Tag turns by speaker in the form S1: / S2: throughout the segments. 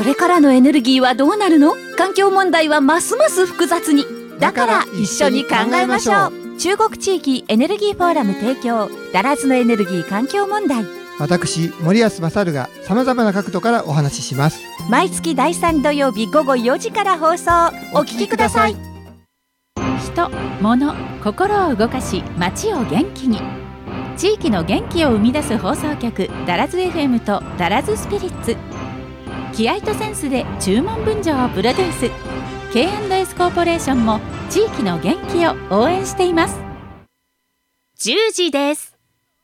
S1: これからのエネルギーはどうなるの？環境問題はますます複雑に。だから一緒に考えましょう。中国地域エネルギーフォーラム提供、ダラズのエネルギー環境問題。
S2: 私森安勝がさまざまな角度からお話しします。
S1: 毎月第3土曜日午後4時から放送。お聞きください。人、物、心を動かし街を元気に。地域の元気を生み出す放送局、ダラズ FM とダラズスピリッツ。気合とセンスで注文分譲をプロデュース。 K&S コーポレーションも地域の元気を応援しています。10時です。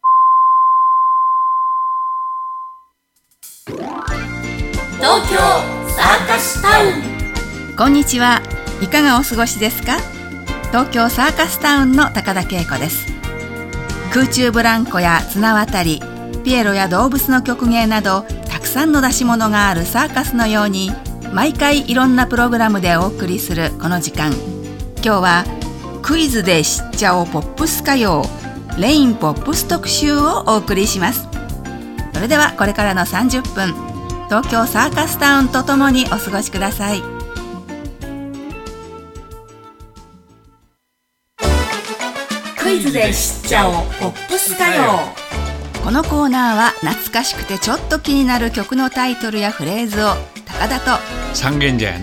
S3: 東京サーカスタウン。
S4: こんにちは。いかがお過ごしですか？東京サーカスタウンの高田恵子です。空中ブランコや綱渡り、ピエロや動物の曲芸などたくさんの出し物があるサーカスのように、毎回いろんなプログラムでお送りするこの時間。今日はクイズで知っちゃおポップス歌謡、レインポップス特集をお送りします。それではこれからの30分、東京サーカスタウンとともにお過ごしください。
S3: クイズで知っちゃおポップス歌謡。
S4: このコーナーは懐かしくてちょっと気になる曲のタイトルやフレーズを高田と
S5: 三軒茶屋